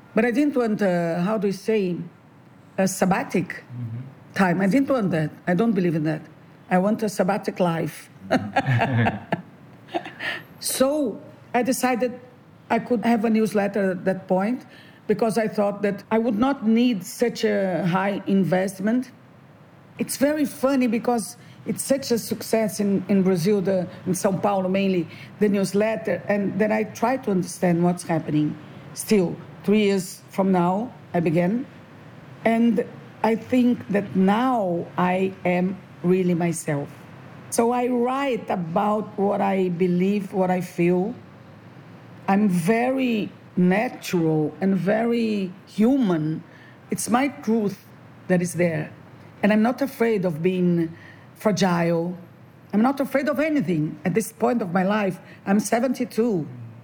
But I didn't want, how do you say, a sabbatic time. I didn't want that. I don't believe in that. I want a sabbatic life. So I decided I could have a newsletter at that point because I thought that I would not need such a high investment. It's very funny because it's such a success in Brazil, in São Paulo mainly, the newsletter, and that I try to understand what's happening. Still, 3 years from now, I began. And I think that now I am really myself. So I write about what I believe, what I feel. I'm very natural and very human. It's my truth that is there. And I'm not afraid of being fragile. I'm not afraid of anything at this point of my life. I'm 72.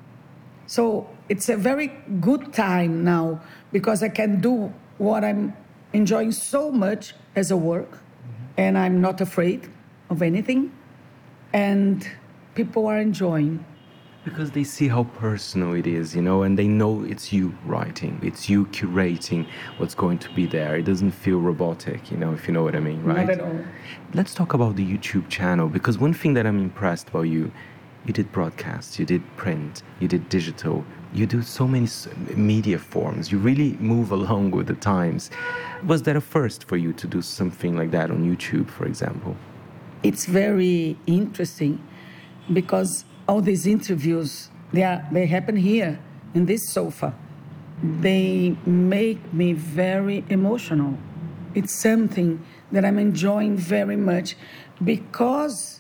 So it's a very good time now because I can do what I'm enjoying so much as a work. And I'm not afraid of anything. And people are enjoying. Because they see how personal it is, and they know it's you writing, it's you curating what's going to be there. It doesn't feel robotic, if you know what I mean, right? Not at all. Let's talk about the YouTube channel, because one thing that I'm impressed about you did broadcasts, you did print, you did digital, you do so many media forms. You really move along with the times. Was that a first for you to do something like that on YouTube, for example? It's very interesting because all these interviews, they happen here in this sofa. They make me very emotional. It's something that I'm enjoying very much because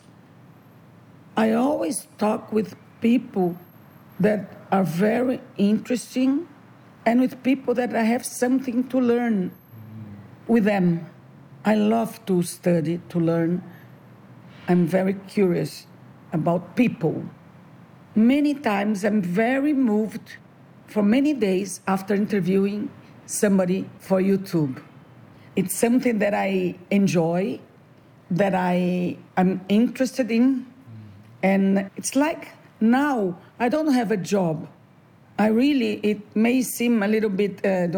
I always talk with people that are very interesting and with people that I have something to learn with them. I love to study, to learn. I'm very curious about people. Many times I'm very moved for many days after interviewing somebody for YouTube. It's something that I enjoy, that I'm interested in. And it's like now I don't have a job. It may seem a little bit,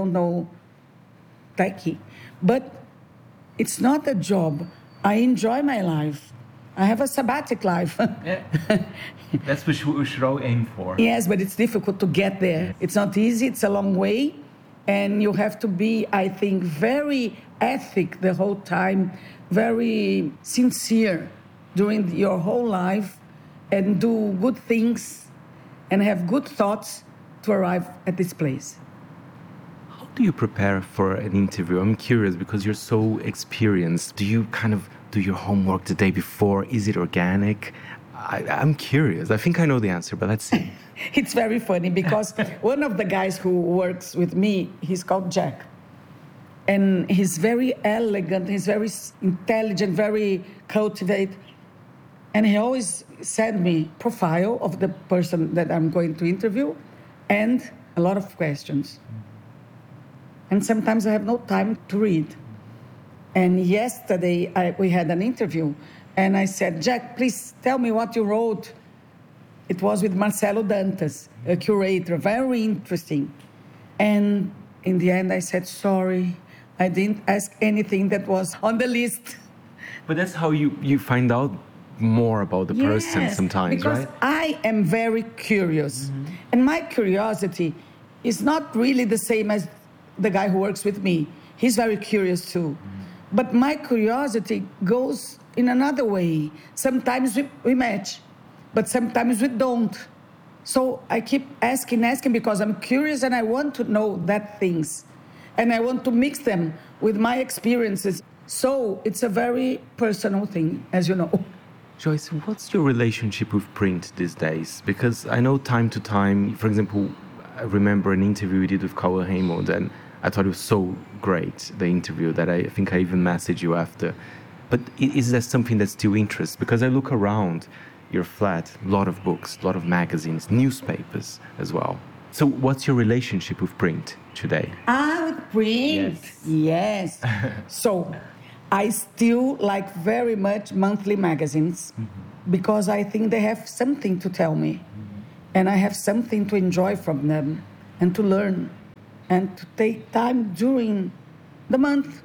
tacky, but it's not a job. I enjoy my life. I have a sabbatic life. Yeah. That's what we should all aim for. Yes, but it's difficult to get there. It's not easy. It's a long way. And you have to be, I think, very ethic the whole time, very sincere during your whole life, and do good things and have good thoughts to arrive at this place. How do you prepare for an interview? I'm curious because you're so experienced. Do you kind of do your homework the day before? Is it organic? I'm curious. I think I know the answer, but let's see. It's very funny because one of the guys who works with me, he's called Jack. And he's very elegant, he's very intelligent, very cultivated. And he always sent me profile of the person that I'm going to interview and a lot of questions. And sometimes I have no time to read. And yesterday we had an interview and I said, Jack, please tell me what you wrote. It was with Marcelo Dantas, a curator, very interesting. And in the end I said, sorry, I didn't ask anything that was on the list. But that's how you find out more about the person sometimes, because right? I am very curious. Mm-hmm. And my curiosity is not really the same as the guy who works with me. He's very curious too. Mm-hmm. But my curiosity goes in another way. Sometimes we match, but sometimes we don't. So I keep asking because I'm curious and I want to know that things. And I want to mix them with my experiences. So it's a very personal thing, as you know. Joyce, what's your relationship with print these days? Because I know time to time, for example, I remember an interview we did with Cauã Raymond, and I thought it was so great, the interview, that I think I even messaged you after. But is there something that still interests? Because I look around your flat, a lot of books, a lot of magazines, newspapers as well. So what's your relationship with print today? With print? Yes. So I still like very much monthly magazines because I think they have something to tell me. And I have something to enjoy from them and to learn. and to take time during the month,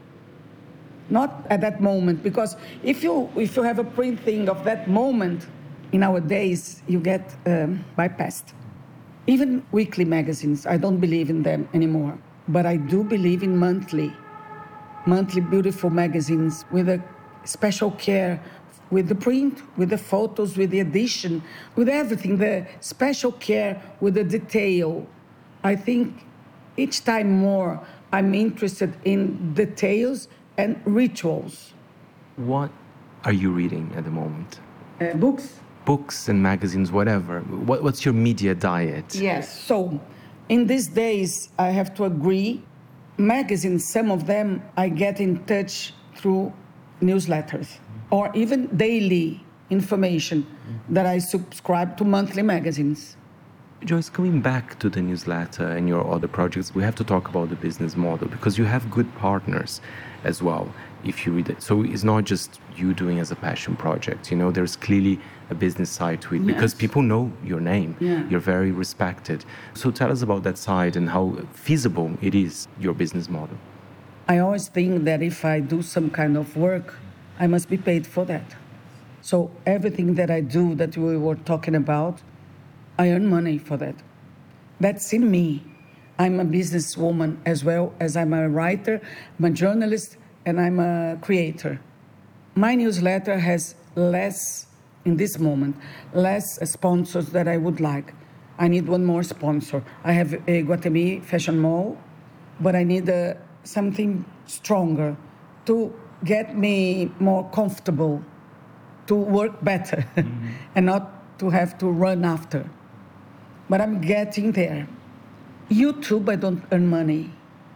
not at that moment. Because if you have a printing of that moment, in our days, you get bypassed. Even weekly magazines, I don't believe in them anymore. But I do believe in monthly beautiful magazines with a special care, with the print, with the photos, with the edition, with everything, the special care with the detail. I think each time more I'm interested in details and rituals. What are you reading at the moment? Books. Books and magazines, whatever. What's your media diet? Yes. So in these days, I have to agree, magazines, some of them I get in touch through newsletters or even daily information that I subscribe to monthly magazines. Joyce, coming back to the newsletter and your other projects, we have to talk about the business model because you have good partners as well, if you read it. So it's not just you doing as a passion project, you know, there's clearly a business side to it because people know your name. Yeah. You're very respected. So tell us about that side and how feasible it is, your business model. I always think that if I do some kind of work, I must be paid for that. So everything that I do that we were talking about, I earn money for that. That's in me. I'm a businesswoman as well as I'm a writer, I'm a journalist, and I'm a creator. My newsletter has less, in this moment, less sponsors that I would like. I need one more sponsor. I have a Iguatemi Fashion Mall, but I need something stronger to get me more comfortable, to work better, and not to have to run after. But I'm getting there. YouTube, I don't earn money.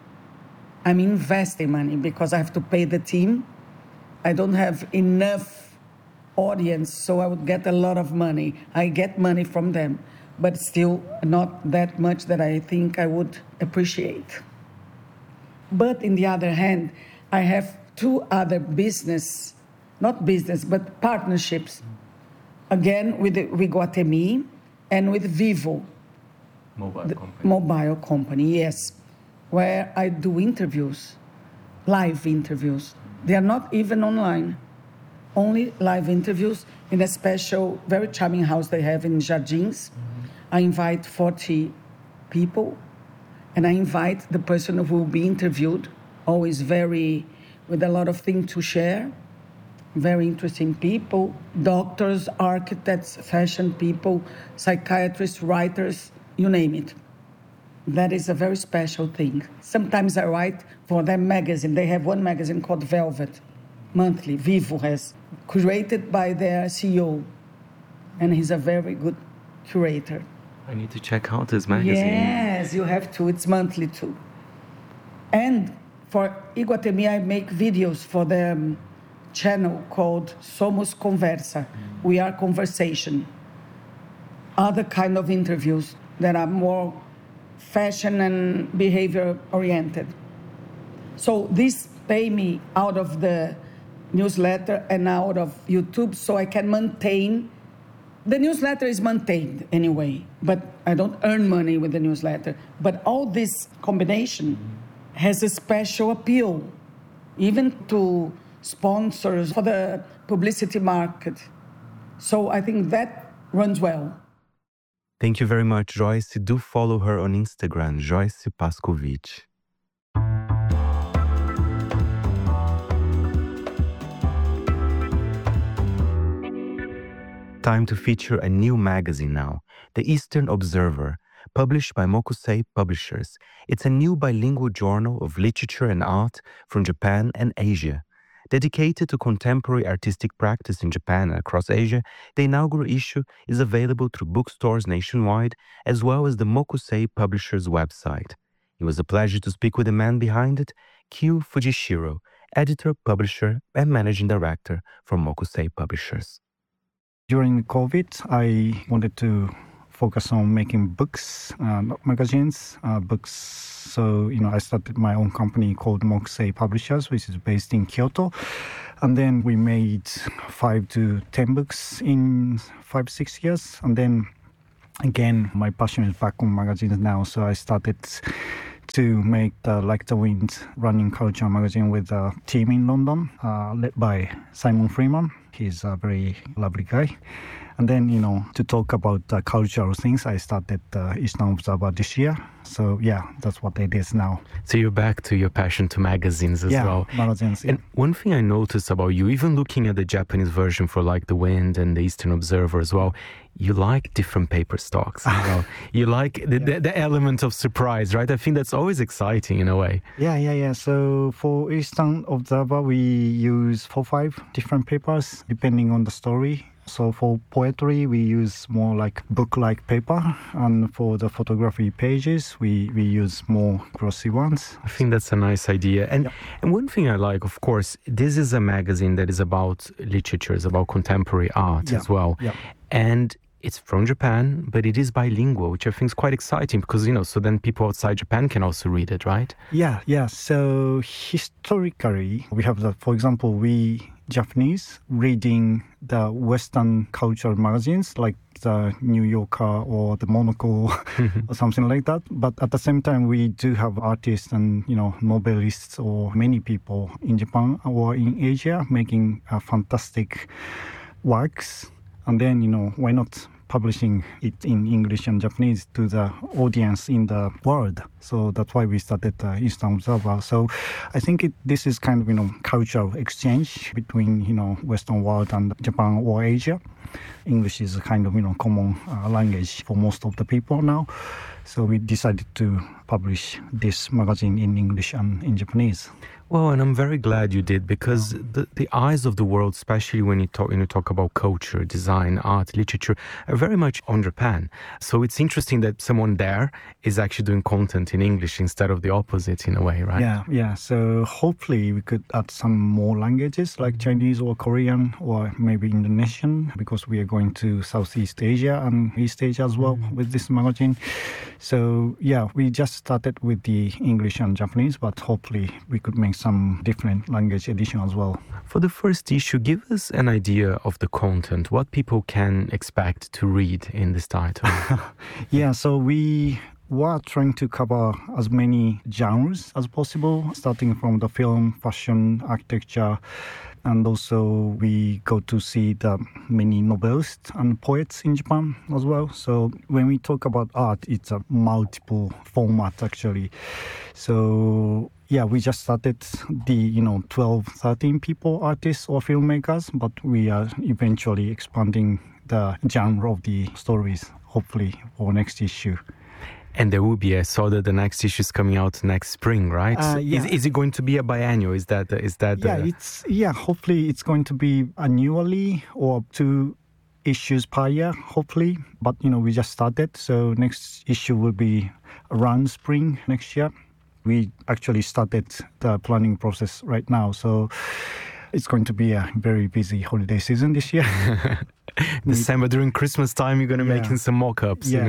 I'm investing money because I have to pay the team. I don't have enough audience, so I would get a lot of money. I get money from them, but still not that much that I think I would appreciate. But in the other hand, I have two other but partnerships. Again, with Iguatemi and with Vivo. Mobile company, yes. Where I do interviews, live interviews. They are not even online. Only live interviews in a special, very charming house they have in Jardins. I invite 40 people, and I invite the person who will be interviewed, always with a lot of things to share. Very interesting people, doctors, architects, fashion people, psychiatrists, writers, you name it. That is a very special thing. Sometimes I write for their magazine. They have one magazine called Velvet, monthly, Vivo has, curated by their CEO. And he's a very good curator. I need to check out his magazine. Yes, you have to. It's monthly too. And for Iguatemi, I make videos for the channel called Somos Conversa. We are conversation. Other kind of interviews that are more fashion and behavior oriented. So this pay me out of the newsletter and out of YouTube so I can maintain. The newsletter is maintained anyway, but I don't earn money with the newsletter. But all this combination has a special appeal, even to sponsors for the publicity market. So I think that runs well. Thank you very much, Joyce. Do follow her on Instagram, Joyce Pascovitch. Time to feature a new magazine now, The Eastern Observer, published by Mokusei Publishers. It's a new bilingual journal of literature and art from Japan and Asia. Dedicated to contemporary artistic practice in Japan and across Asia, the inaugural issue is available through bookstores nationwide, as well as the Mokusei Publishers website. It was a pleasure to speak with the man behind it, Kyu Fujishiro, editor, publisher, and managing director for Mokusei Publishers. During COVID, I wanted to focus on making books, not magazines, books. So, I started my own company called Mokusei Publishers, which is based in Kyoto. And then we made 5 to 10 books in 5-6 years. And then again, my passion is back on magazines now. So I started to make the Like the Wind running culture magazine with a team in London, led by Simon Freeman. He's a very lovely guy. And then, to talk about the cultural things, I started the Eastern Observer this year. So, that's what it is now. So you're back to your passion to magazines as well. Magazines. And one thing I noticed about you, even looking at the Japanese version for Like the Wind and the Eastern Observer as well, you like different paper stocks. You like the element of surprise, right? I think that's always exciting in a way. Yeah. So for Eastern Observer, we use 4-5 different papers depending on the story. So for poetry, we use more like book-like paper. And for the photography pages, we use more glossy ones. I think that's a nice idea. And one thing I like, of course, this is a magazine that is about literature, it's about contemporary art as well. Yeah. And it's from Japan, but it is bilingual, which I think is quite exciting because, so then people outside Japan can also read it, right? Yeah. So historically, we have for example, we Japanese reading the Western cultural magazines like the New Yorker or the Monocle or something like that. But at the same time, we do have artists and, novelists or many people in Japan or in Asia making fantastic works. And then, why not publishing it in English and Japanese to the audience in the world? So that's why we started the Eastern Observer. So I think this is kind of, cultural exchange between, Western world and Japan or Asia. English is a kind of, common language for most of the people now. So we decided to publish this magazine in English and in Japanese. Well, and I'm very glad you did because the eyes of the world, especially when you talk about culture, design, art, literature, are very much on Japan. So it's interesting that someone there is actually doing content in English instead of the opposite in a way, right? Yeah. So hopefully we could add some more languages like Chinese or Korean or maybe Indonesian because we are going to Southeast Asia and East Asia as well with this magazine. So we just started with the English and Japanese, but hopefully we could make some different language edition as well. For the first issue, give us an idea of the content, what people can expect to read in this title. So we were trying to cover as many genres as possible, starting from the film, fashion, architecture, and also we go to see the many novelists and poets in Japan as well. So when we talk about art, it's a multiple format actually. So we just started the 12, 13 people, artists or filmmakers, but we are eventually expanding the genre of the stories, hopefully for next issue. And there will be, I saw that the next issue is coming out next spring, right? Is it going to be a biannual? Is that hopefully it's going to be annually or 2 issues per year, hopefully. But, we just started. So next issue will be around spring next year. We actually started the planning process right now. So it's going to be a very busy holiday season this year. December, during Christmas time, you're going to make some mock-ups, Yeah.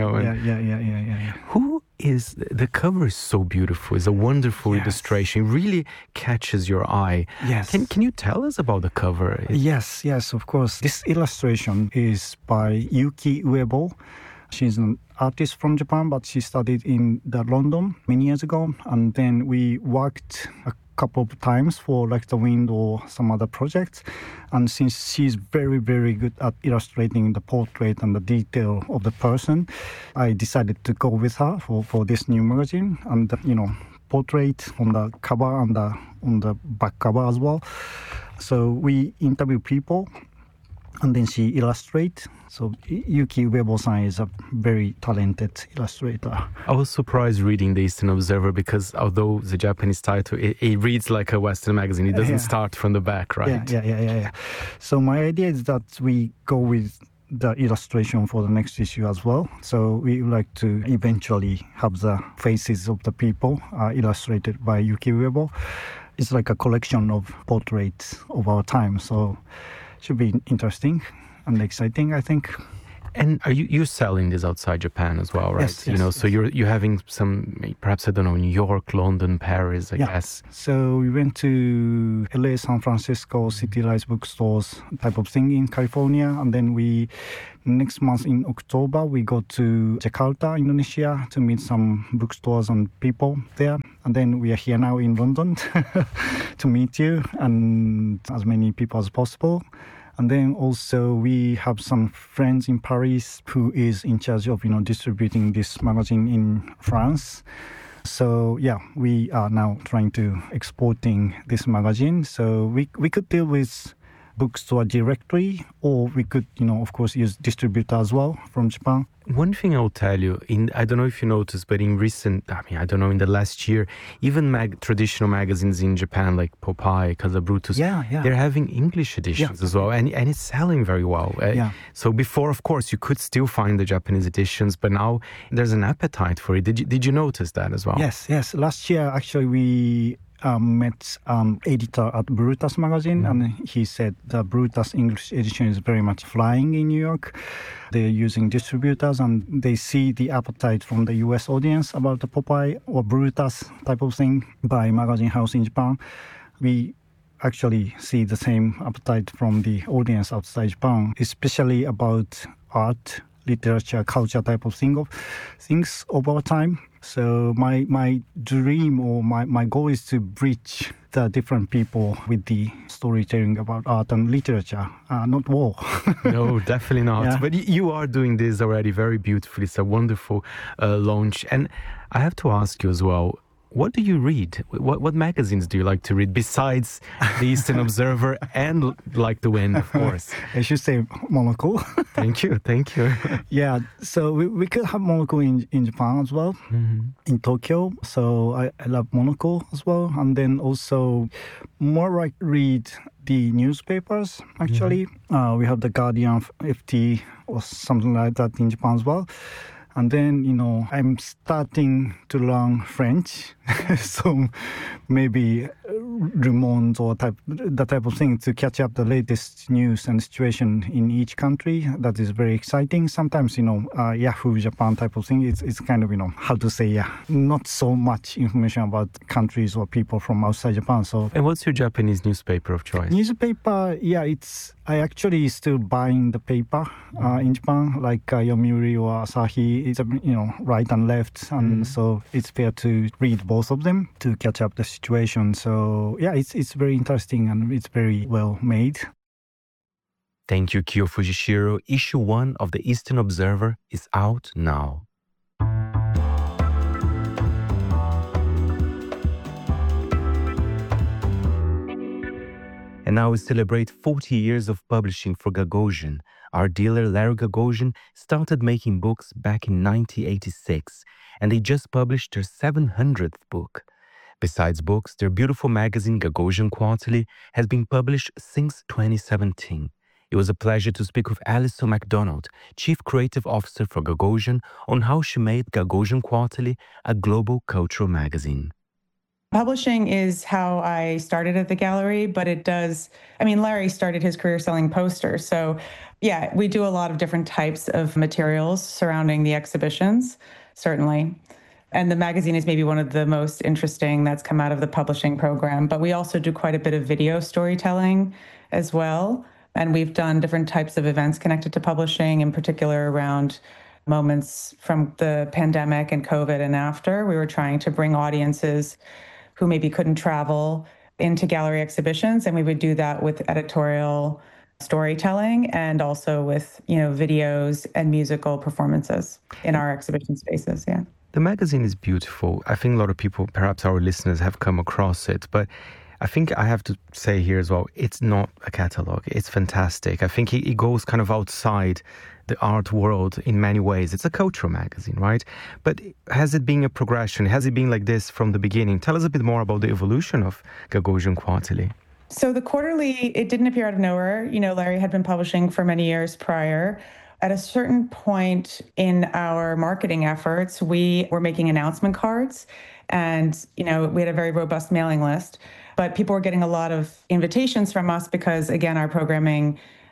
Who is, the cover is so beautiful. It's a wonderful illustration. It really catches your eye. Yes. Can you tell us about the cover? Yes, of course. This illustration is by Yuki Uebo. She's an artist from Japan, but she studied in London many years ago. And then we worked a couple of times for Like the Wind or some other projects. And since she's very, very good at illustrating the portrait and the detail of the person, I decided to go with her for this new magazine. And, portrait on the cover and on the back cover as well. So we interview people and then she illustrates. So Yuki Uebo-san is a very talented illustrator. I was surprised reading the Eastern Observer because although the Japanese title, it reads like a Western magazine. It doesn't start from the back, right? Yeah. So my idea is that we go with the illustration for the next issue as well. So we would like to eventually have the faces of the people illustrated by Yuki Uebo. It's like a collection of portraits of our time. So it should be interesting and exciting, I think. And are you're selling this outside Japan as well, right? Yes, you know, yes, so you're having some, perhaps, I don't know, New York, London, Paris, I guess. So we went to LA, San Francisco, City Lights bookstores type of thing in California. And then next month in October, we go to Jakarta, Indonesia to meet some bookstores and people there. And then we are here now in London to meet you and as many people as possible. And then also we have some friends in Paris who is in charge of, distributing this magazine in France. So yeah, we are now trying to exporting this magazine. So we could deal with bookstore directly, or we could, of course, use distributor as well from Japan. One thing I'll tell you, I don't know if you noticed, but in the last year, even traditional magazines in Japan like Popeye, Casa Brutus, they're having English editions as well, and it's selling very well. So before, of course, you could still find the Japanese editions, but now there's an appetite for it. Did you notice that as well? Yes. Last year, actually, we met editor at Brutus magazine, and he said the Brutus English edition is very much flying in New York. They're using distributors, and they see the appetite from the US audience about the Popeye or Brutus type of thing by magazine house in Japan. We actually see the same appetite from the audience outside Japan, especially about art, literature, culture type of things over time. So my dream or my goal is to bridge the different people with the storytelling about art and literature, not war. No, definitely not. But you are doing this already very beautifully. It's a wonderful launch. And I have to ask you as well, what do you read? What magazines do you like to read besides the Eastern Observer and Like the Wind, of course? I should say Monocle. Thank you. Yeah, so we could have Monocle in Japan as well, in Tokyo. So I love Monocle as well. And then also more like read the newspapers, actually. We have The Guardian, FT, or something like that in Japan as well. And then, I'm starting to learn French. So maybe Le Monde or that type of thing to catch up the latest news and situation in each country. That is very exciting. Sometimes, Yahoo Japan type of thing, it's kind of, not so much information about countries or people from outside Japan. So. And what's your Japanese newspaper of choice? Newspaper, I actually still buying the paper in Japan, like Yomiuri or Asahi. It's, right and left. And so it's fair to read both of them to catch up the situation. So, it's very interesting and it's very well made. Thank you, Kyo Fujishiro. Issue 1 of the Eastern Observer is out now. And now we celebrate 40 years of publishing for Gagosian. Our dealer, Larry Gagosian, started making books back in 1986, and they just published their 700th book. Besides books, their beautiful magazine, Gagosian Quarterly, has been published since 2017. It was a pleasure to speak with Alison MacDonald, Chief Creative Officer for Gagosian, on how she made Gagosian Quarterly a global cultural magazine. Publishing is how I started at the gallery, but Larry started his career selling posters. So we do a lot of different types of materials surrounding the exhibitions, certainly. And the magazine is maybe one of the most interesting that's come out of the publishing program. But we also do quite a bit of video storytelling as well. And we've done different types of events connected to publishing, in particular around moments from the pandemic and COVID and after. We were trying to bring audiences who maybe couldn't travel into gallery exhibitions. And we would do that with editorial storytelling and also with, videos and musical performances in our exhibition spaces. Yeah. The magazine is beautiful. I think a lot of people, perhaps our listeners, have come across it, but I think I have to say here as well, it's not a catalog. It's fantastic. I think it goes kind of outside the art world in many ways. It's a cultural magazine, right? But has it been a progression? Has it been like this from the beginning? Tell us a bit more about the evolution of Gagosian Quarterly. So the quarterly, it didn't appear out of nowhere. Larry had been publishing for many years prior. At a certain point in our marketing efforts, we were making announcement cards and, we had a very robust mailing list, but people were getting a lot of invitations from us because, again, our programming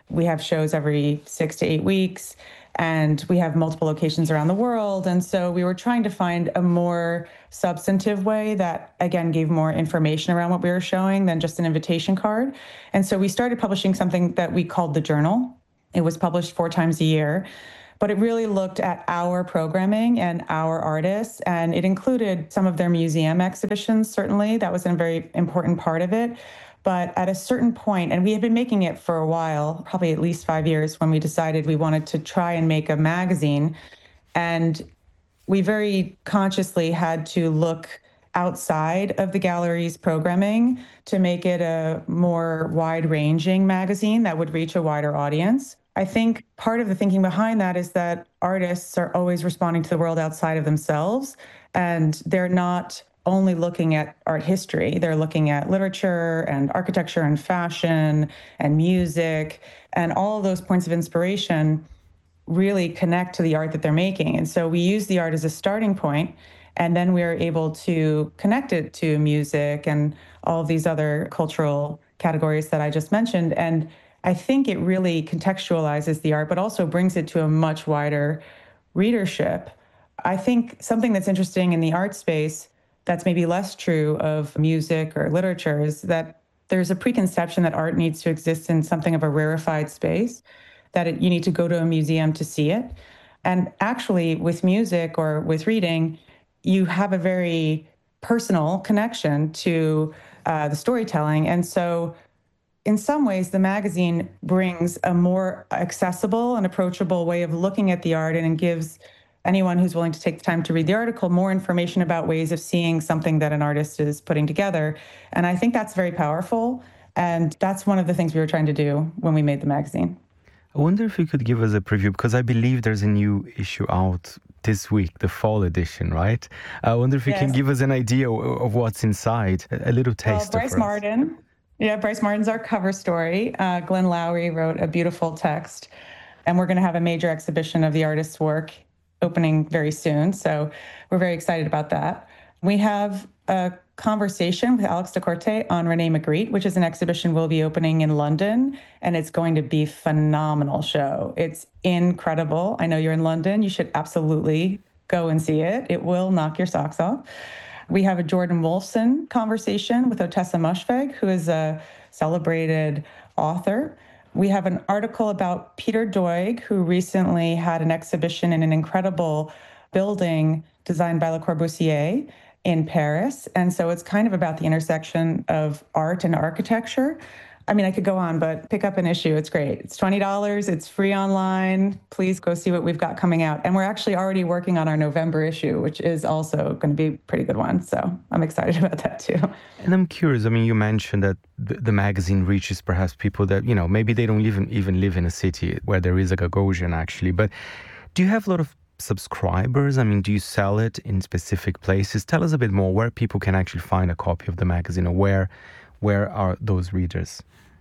We have shows every 6 to 8 weeks, and we have multiple locations around the world. And so we were trying to find a more substantive way that, again, gave more information around what we were showing than just an invitation card. And so we started publishing something that we called The Journal. It was published 4 times a year, but it really looked at our programming and our artists, and it included some of their museum exhibitions, certainly. That was a very important part of it. But at a certain point, and we had been making it for a while, probably at least 5 years, when we decided we wanted to try and make a magazine. And we very consciously had to look outside of the gallery's programming to make it a more wide-ranging magazine that would reach a wider audience. I think part of the thinking behind that is that artists are always responding to the world outside of themselves, and they're not only looking at art history. They're looking at literature and architecture and fashion and music, and all of those points of inspiration really connect to the art that they're making. And so we use the art as a starting point, and then we're able to connect it to music and all of these other cultural categories that I just mentioned. And I think it really contextualizes the art, but also brings it to a much wider readership. I think something that's interesting in the art space that's maybe less true of music or literature is that there's a preconception that art needs to exist in something of a rarefied space, that you need to go to a museum to see it. And actually, with music or with reading, you have a very personal connection to the storytelling. And so in some ways, the magazine brings a more accessible and approachable way of looking at the art, and it gives anyone who's willing to take the time to read the article more information about ways of seeing something that an artist is putting together. And I think that's very powerful. And that's one of the things we were trying to do when we made the magazine. I wonder if you could give us a preview, because I believe there's a new issue out this week, the fall edition, right? I wonder if you can give us an idea of what's inside, a little taste. Bryce Martin. Yeah, Bryce Martin's our cover story. Glenn Lowry wrote a beautiful text, and we're going to have a major exhibition of the artist's work opening very soon. So we're very excited about that. We have a conversation with Alex DeCorte on René Magritte, which is an exhibition we'll be opening in London, and it's going to be a phenomenal show. It's incredible. I know you're in London. You should absolutely go and see it. It will knock your socks off. We have a Jordan Wolfson conversation with Ottessa Moshfegh, who is a celebrated author. We have an article about Peter Doig, who recently had an exhibition in an incredible building designed by Le Corbusier in Paris. And so it's kind of about the intersection of art and architecture. I mean, I could go on, but pick up an issue. It's great. It's $20. It's free online. Please go see what we've got coming out. And we're actually already working on our November issue, which is also going to be a pretty good one. So I'm excited about that too. And I'm curious, I mean, you mentioned that the magazine reaches perhaps people that, you know, maybe they don't even live in a city where there is a Gagosian actually. But do you have a lot of subscribers? I mean, do you sell it in specific places? Tell us a bit more where people can actually find a copy of the magazine, or where are those readers?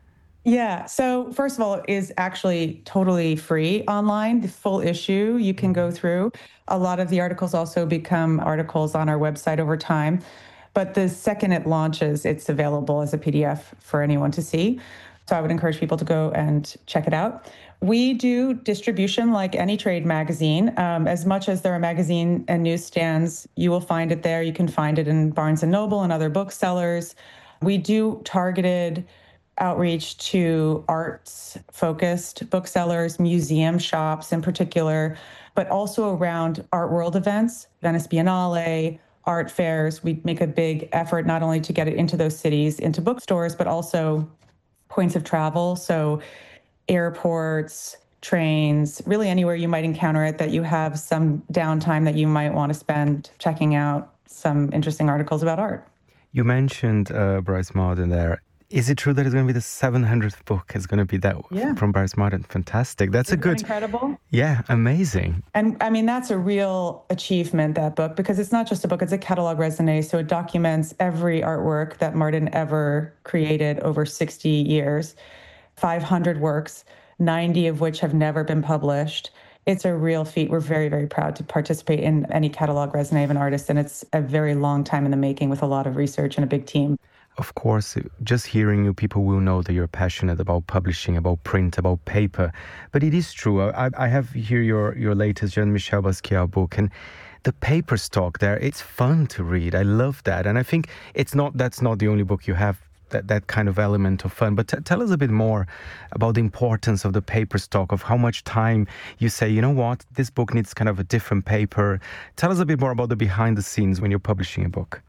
Yeah. So first of all, it is actually totally free online. The full issue you can go through. A lot of the articles also become articles on our website over time. But the second it launches, it's available as a PDF for anyone to see. So I would encourage people to go and check it out. We do distribution like any trade magazine. As much as there are magazine and newsstands, you will find it there. You can find it in Barnes & Noble and other booksellers. We do targeted outreach to arts-focused booksellers, museum shops in particular, but also around art world events, Venice Biennale, art fairs. We make a big effort not only to get it into those cities, into bookstores, but also points of travel. So airports, trains, really anywhere you might encounter it, that you have some downtime that you might want to spend checking out some interesting articles about art. You mentioned Bryce Martin there. Is it true that it's going to be the 700th book? It's going to be that from Bryce Martin. Fantastic. That's Isn't that incredible? Yeah, amazing. And I mean, that's a real achievement, that book, because it's not just a book, it's a catalog raisonné. So it documents every artwork that Martin ever created over 60 years, 500 works, 90 of which have never been published. It's a real feat. We're very, very proud to participate in any catalog raisonné of an artist. And it's a very long time in the making with a lot of research and a big team. Of course, just hearing you, people will know that you're passionate about publishing, about print, about paper. But it is true. I have here your latest Jean-Michel Basquiat book, and the paper stock there, it's fun to read. I love that. And I think that's not the only book you have that kind of element of fun. But tell us a bit more about the importance of the paper stock, of how much time you say, you know what, this book needs kind of a different paper. Tell us a bit more about the behind the scenes when you're publishing a book.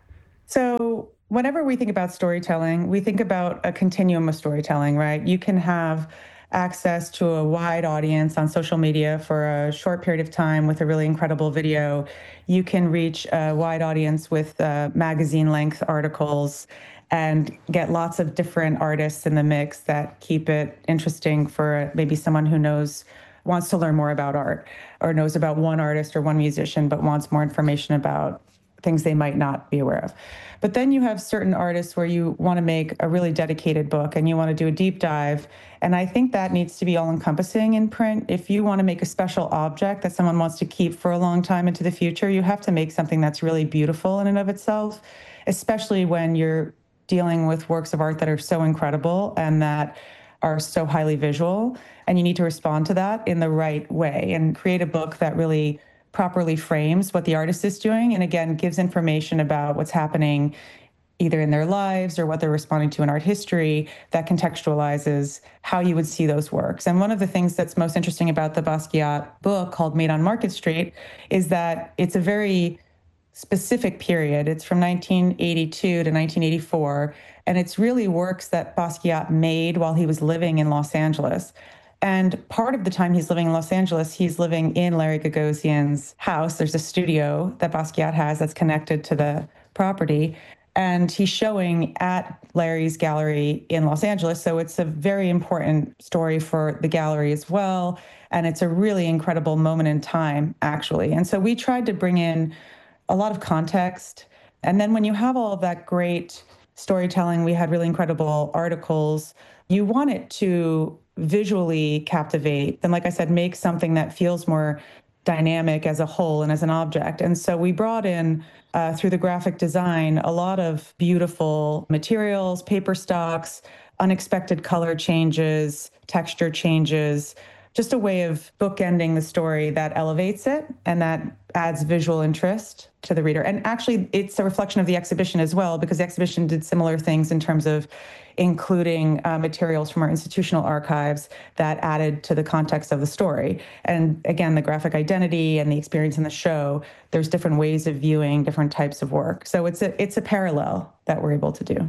So whenever we think about storytelling, we think about a continuum of storytelling, right? You can have access to a wide audience on social media for a short period of time with a really incredible video. You can reach a wide audience with magazine-length articles and get lots of different artists in the mix that keep it interesting for maybe someone who wants to learn more about art, or knows about one artist or one musician, but wants more information about things they might not be aware of. But then you have certain artists where you want to make a really dedicated book and you want to do a deep dive. And I think that needs to be all encompassing in print. If you want to make a special object that someone wants to keep for a long time into the future, you have to make something that's really beautiful in and of itself, especially when you're dealing with works of art that are so incredible and that are so highly visual. And you need to respond to that in the right way and create a book that really properly frames what the artist is doing, and again, gives information about what's happening either in their lives or what they're responding to in art history that contextualizes how you would see those works. And one of the things that's most interesting about the Basquiat book, called Made on Market Street, is that it's a very specific period. It's from 1982 to 1984, and it's really works that Basquiat made while he was living in Los Angeles. And part of the time he's living in Los Angeles, he's living in Larry Gagosian's house. There's a studio that Basquiat has that's connected to the property. And he's showing at Larry's gallery in Los Angeles. So it's a very important story for the gallery as well. And it's a really incredible moment in time, actually. And so we tried to bring in a lot of context. And then when you have all of that great storytelling, we had really incredible articles. You want it to visually captivate, and like I said, make something that feels more dynamic as a whole and as an object. And so we brought in, through the graphic design, a lot of beautiful materials, paper stocks, unexpected color changes, texture changes, just a way of bookending the story that elevates it and that adds visual interest to the reader. And actually, it's a reflection of the exhibition as well, because the exhibition did similar things in terms of including materials from our institutional archives that added to the context of the story. And again, the graphic identity and the experience in the show, there's different ways of viewing different types of work. So it's a parallel that we're able to do.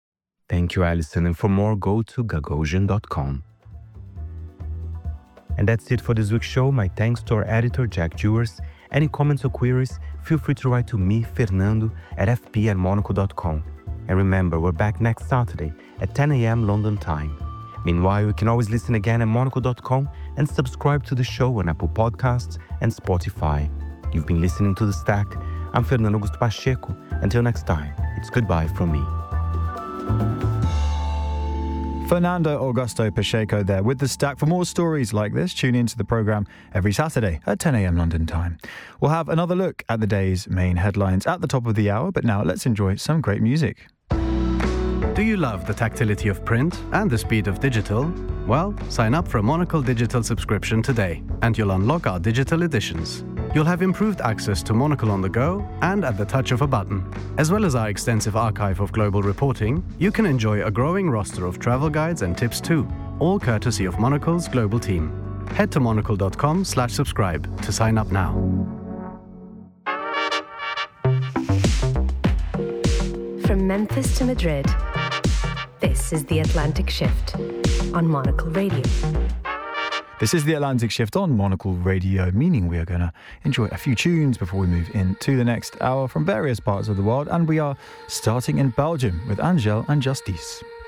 Thank you, Alison. And for more, go to Gagosian.com. And that's it for this week's show. My thanks to our editor, Jack Dewars. Any comments or queries, feel free to write to me, Fernando, at fp@monaco.com. And remember, we're back next Saturday at 10 a.m. London time. Meanwhile, you can always listen again at monaco.com and subscribe to the show on Apple Podcasts and Spotify. You've been listening to The Stack. I'm Fernando Augusto Pacheco. Until next time, it's goodbye from me. Fernando Augusto Pacheco there with The Stack. For more stories like this, tune into the programme every Saturday at 10 a.m. London time. We'll have another look at the day's main headlines at the top of the hour, but now let's enjoy some great music. Do you love the tactility of print and the speed of digital? Well, sign up for a Monocle digital subscription today, and you'll unlock our digital editions. You'll have improved access to Monocle on the go and at the touch of a button. As well as our extensive archive of global reporting, you can enjoy a growing roster of travel guides and tips too, all courtesy of Monocle's global team. Head to monocle.com/subscribe to sign up now. From Memphis to Madrid, this is The Atlantic Shift on Monocle Radio. This is The Atlantic Shift on Monocle Radio, meaning we are going to enjoy a few tunes before we move into the next hour from various parts of the world. And we are starting in Belgium with Angèle and Justice.